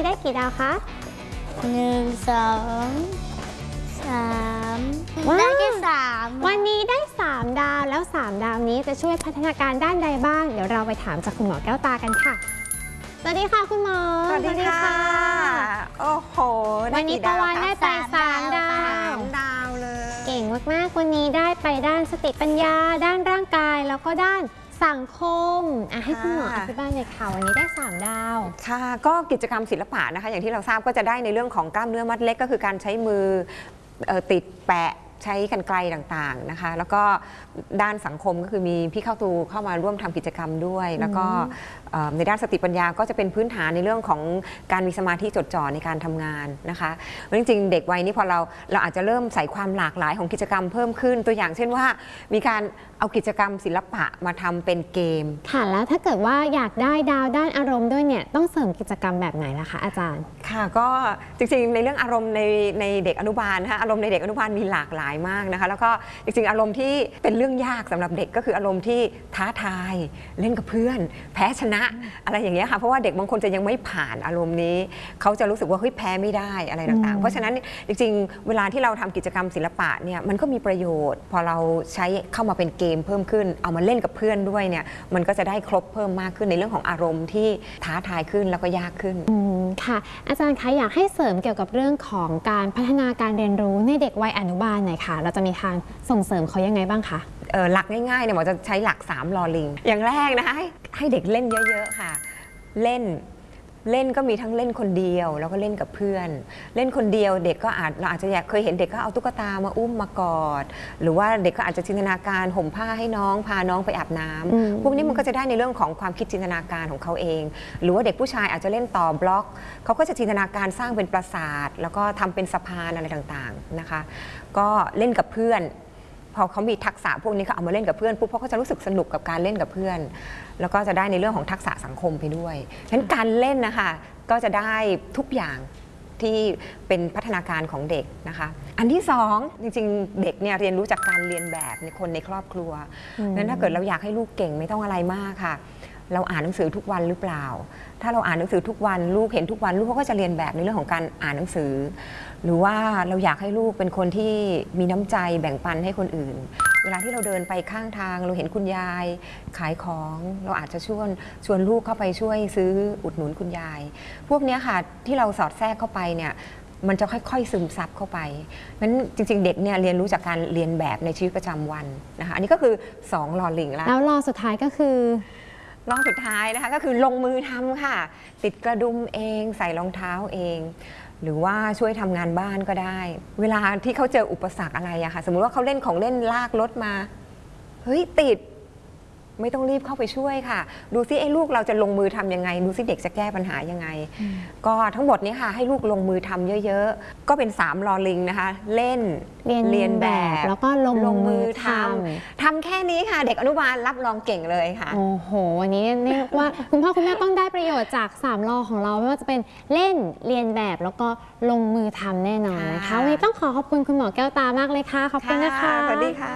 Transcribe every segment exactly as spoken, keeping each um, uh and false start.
ได้กี่ดาวคะหนึ่งสองสามได้แค่สามวันนี้ได้สามดาวแล้วสามดาวนี้จะช่วยพัฒนาการด้านใดบ้างเดี๋ยวเราไปถามจากคุณหมอแก้วตากันค่ะสวัสดีค่ะคุณหมอสวัสดีค่ะโอ้โหวันนี้ตะวันได้ไปสามดาวสามดาวเลยเก่งมากๆวันนี้ได้ไปด้านสติปัญญาด้านร่างกายแล้วก็ด้านสังคมอ่ะให้คุณหมออธิบายหน่อยค่ะวันนี้ได้สามดาวค่ะก็กิจกรรมศิลปะนะคะอย่างที่เราทราบก็จะได้ในเรื่องของกล้ามเนื้อมัดเล็กก็คือการใช้มือติดแปะใช้กรรไกรต่างๆนะคะแล้วก็ด้านสังคมก็คือมีพี่เข้าตูเข้ามาร่วมทำกิจกรรมด้วยแล้วก็ในด้านสติปัญญาก็จะเป็นพื้นฐานในเรื่องของการมีสมาธิจดจ่อในการทำงานนะคะจริงๆเด็กวัยนี้พอเราเราอาจจะเริ่มใส่ความหลากหลายของกิจกรรมเพิ่มขึ้นตัวอย่างเช่นว่ามีการเอากิจกรรมศิลปะมาทำเป็นเกมค่ะแล้วถ้าเกิดว่าอยากได้ดาวด้านอารมณ์ด้วยเนี่ยต้องเสริมกิจกรรมแบบไหนล่ะคะอาจารย์ค่ะก็จริงๆในเรื่องอารมณ์ในในเด็กอนุบาลนะคะอารมณ์ในเด็กอนุบาลมีหลากหลายมากนะคะแล้วก็จริงๆอารมณ์ที่เป็นเรื่องยากสำหรับเด็กก็คืออารมณ์ที่ท้าทายเล่นกับเพื่อนแพ้ชนะอะไรอย่างเงี้ยค่ะเพราะว่าเด็กบางคนจะยังไม่ผ่านอารมณ์นี้เขาจะรู้สึกว่าเฮ้ยแพ้ไม่ได้อะไรต่างๆเพราะฉะนั้นจริงๆเวลาที่เราทำกิจกรรมศิลปะเนี่ยมันก็มีประโยชน์พอเราใช้เข้ามาเป็นเกมเพิ่มขึ้นเอามาเล่นกับเพื่อนด้วยเนี่ยมันก็จะได้ครบเพิ่มมากขึ้นในเรื่องของอารมณ์ที่ท้าทายขึ้นแล้วก็ยากขึ้นอืมค่ะอาจารย์คะอยากให้เสริมเกี่ยวกับเรื่องของการพัฒนาการเรียนรู้ในเด็กวัยอนุบาลหน่อยค่ะเราจะมีทางส่งเสริมเขายังไงบ้างคะหลักง่ายๆเนี่ยหมอจะใช้หลักสามลอลิงอย่างแรกนะคะให้ให้เด็กเล่นเยอะๆค่ะเล่นเล่นก็มีทั้งเล่นคนเดียวแล้วก็เล่นกับเพื่อนเล่นคนเดียวเด็กก็อาจเราอาจจะอยากเคยเห็นเด็กก็เอาตุ๊กตามาอุ้มมากอดหรือว่าเด็กก็อาจจะจินตนาการห่มผ้าให้น้องพาน้องไปอาบน้ำพวกนี้มันก็จะได้ในเรื่องของความคิดจินตนาการของเขาเองหรือว่าเด็กผู้ชายอาจจะเล่นต่อบล็อกเขาก็จะจินตนาการสร้างเป็นปราสาทแล้วก็ทำเป็นสะพานอะไรต่างๆนะคะก็เล่นกับเพื่อนพอเขามีทักษะพวกนี้เขาเอามาเล่นกับเพื่อนปุ๊บเขาจะรู้สึกสนุกกับการเล่นกับเพื่อนแล้วก็จะได้ในเรื่องของทักษะสังคมไปด้วยฉะนั้นการเล่นนะคะก็จะได้ทุกอย่างที่เป็นพัฒนาการของเด็กนะคะอันที่สองจริงๆเด็กเนี่ยเรียนรู้จากการเรียนแบบในคนในครอบครัวนั้นถ้าเกิดเราอยากให้ลูกเก่งไม่ต้องอะไรมากค่ะเราอ่านหนังสือทุกวันหรือเปล่าถ้าเราอ่านหนังสือทุกวันลูกเห็นทุกวันลูกเขาก็จะเรียนแบบในเรื่องของการอ่านหนังสือหรือว่าเราอยากให้ลูกเป็นคนที่มีน้ำใจแบ่งปันให้คนอื่นเวลาที่เราเดินไปข้างทางเราเห็นคุณยายขายของเราอาจจะชวนชวนลูกเข้าไปช่วยซื้ออุดหนุนคุณยายพวกนี้ค่ะที่เราสอดแทรกเข้าไปเนี่ยมันจะค่อยๆซึมซับเข้าไปงั้นจริงๆเด็กเนี่ยเรียนรู้จากการเรียนแบบในชีวิตประจำวันนะคะอันนี้ก็คือสองลอลิงแล้วแล้วลอสุดท้ายก็คือลอสุดท้ายนะคะก็คือลงมือทำค่ะติดกระดุมเองใส่รองเท้าเองหรือว่าช่วยทำงานบ้านก็ได้เวลาที่เขาเจออุปสรรคอะไรอะค่ะสมมุติว่าเขาเล่นของเล่นลากรถมาเฮ้ยติดไม่ต้องรีบเข้าไปช่วยค่ะดูซิไอ้ลูกเราจะลงมือทำยังไงดูซิเด็กจะแก้ปัญหายังไงก็ทั้งหมดนี้ค่ะให้ลูกลงมือทำเยอะๆก็เป็นสามลอลิงนะคะเล่นเรียนแบบแล้วก็ลงมือทำทำแค่นี้ค่ะเด็กอนุบาลรับรองเก่งเลยค่ะโอ้โหวันนี้เรียกว่าคุณพ่อคุณแม่ต้องได้ประโยชน์จากสามลอของเราไม่ว่าจะเป็นเล่นเรียนแบบแล้วก็ลงมือทำแน่นอนนะคะวันนี้ต้องขอขอบคุณคุณหมอแก้วตามากเลยค่ะขอบคุณนะคะสวัสดีค่ะ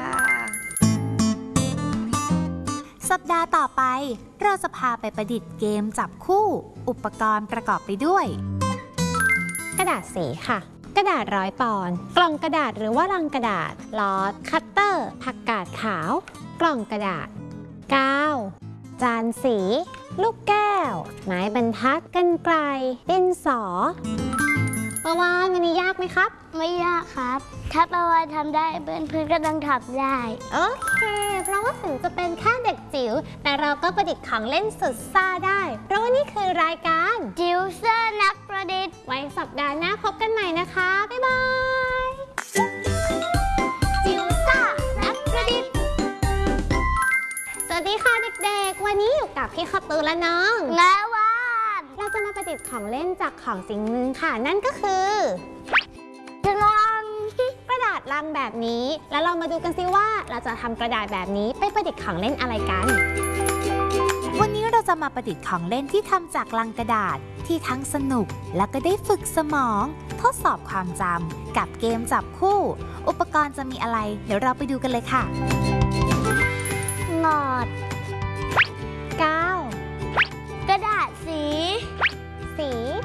สัปดาห์ต่อไปเราจะพาไปประดิษฐ์เกมจับคู่อุปกรณ์ประกอบไปด้วยกระดาษสีค่ะกระดาษร้อยปอนด์กล่องกระดาษหรือว่าลังกระดาษลอสคัตเตอร์ผักกาดขาวกล่องกระดาษกาวจานสีลูกแก้วไม้บรรทัดกรรไกรดินสอประวานวันนี้ยากไหมครับไม่ยากครับถ้าประวานทำได้เพื่อนเพื่อนก็ต้องทำได้โอเคเพราะว่าถึงจะเป็นแค่เด็กจิ๋วแต่เราก็ประดิษฐ์ของเล่นสุดซ่าได้เพราะว่านี่คือรายการจิ๋วซ่านักประดิษฐ์ไว้สัปดาห์หน้าพบกันใหม่นะคะบ๊ายบายจิ๋วซ่านักประดิษฐ์สวัสดีค่ะเด็กๆวันนี้อยู่กับพี่ข้าวตูและน้องงาวานเราจะมาประดิษฐ์ของเล่นจากของสิ่งหนึ่งค่ะนั่นก็คือลังกระดาษลังแบบนี้แล้วเรามาดูกันซิว่าเราจะทำกระดาษแบบนี้ไปประดิษฐ์ของเล่นอะไรกันวันนี้เราจะมาประดิษฐ์ของเล่นที่ทำจากลังกระดาษที่ทั้งสนุกและก็ได้ฝึกสมองทดสอบความจำกับเกมจับคู่อุปกรณ์จะมีอะไรเดี๋ยวเราไปดูกันเลยค่ะหลอดกาวกระดาษสีสี